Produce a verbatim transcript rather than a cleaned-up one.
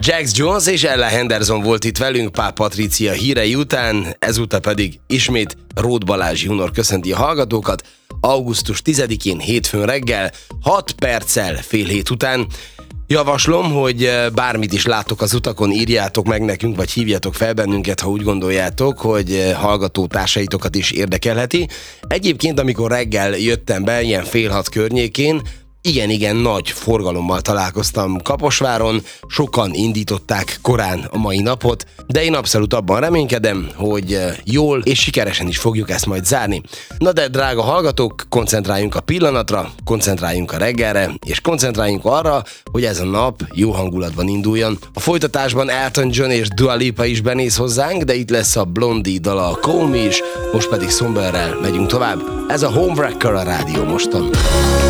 Jax Jones és Ella Henderson volt itt velünk Pál Patrícia hírei után, ezúttal pedig ismét Róth Balázs junior köszönti a hallgatókat. augusztus tizedikén hétfőn reggel, hat perccel fél hét után. Javaslom, hogy bármit is láttok az utakon, írjátok meg nekünk, vagy hívjatok fel bennünket, ha úgy gondoljátok, hogy hallgató társaitokat is érdekelheti. Egyébként, amikor reggel jöttem be, ilyen fél hat környékén, igen-igen nagy forgalommal találkoztam Kaposváron, sokan indították korán a mai napot, de én abszolút abban reménykedem, hogy jól és sikeresen is fogjuk ezt majd zárni. Na de drága hallgatók, koncentráljunk a pillanatra, koncentráljunk a reggelre, és koncentráljunk arra, hogy ez a nap jó hangulatban induljon. A folytatásban Elton John és Dua Lipa is benéz hozzánk, de itt lesz a Blondie dala, a Call Me is, most pedig Somberrel megyünk tovább. Ez a Homewrecker a Rádió Moston.